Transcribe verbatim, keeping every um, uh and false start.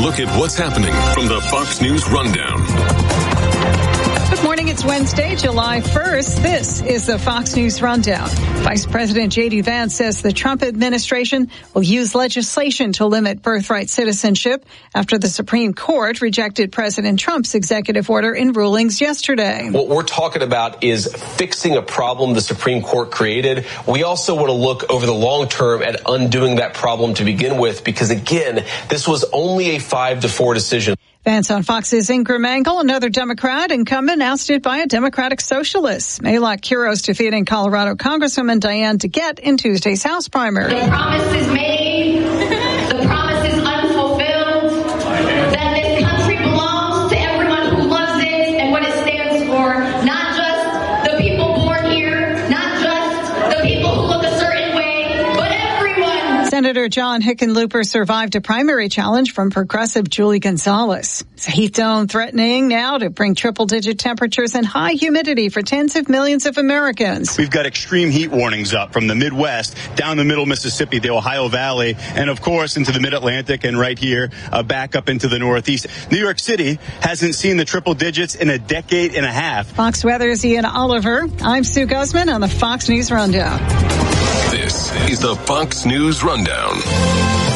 look at what's happening from the Fox News Rundown. Good morning. It's Wednesday, July first. This is the Fox News Rundown. Vice President J D. Vance says the Trump administration will use legislation to limit birthright citizenship after the Supreme Court rejected President Trump's executive order in rulings yesterday. What we're talking about is fixing a problem the Supreme Court created. We also want to look over the long term at undoing that problem to begin with, because, again, this was only a five to four decision. Vance on Fox's Ingram Mangle, another Democrat incumbent ousted by a Democratic socialist. Mayock Quiros defeating Colorado Congresswoman Diane DeGette in Tuesday's House primary. The promise is made, the promise is unfulfilled, that this country belongs to everyone who loves it and what it stands for, not just the people born here, not just the people who look a certain way, but everyone. Senator John Hickenlooper survived a primary challenge from progressive Julie Gonzalez. It's a heat dome threatening now to bring triple-digit temperatures and high humidity for tens of millions of Americans. We've got extreme heat warnings up from the Midwest, down the middle Mississippi, the Ohio Valley, and, of course, into the Mid-Atlantic and right here, uh, back up into the Northeast. New York City hasn't seen the triple digits in a decade and a half. Fox Weather's Ian Oliver. I'm Sue Guzman on the Fox News Rundown. This is the Fox News Rundown.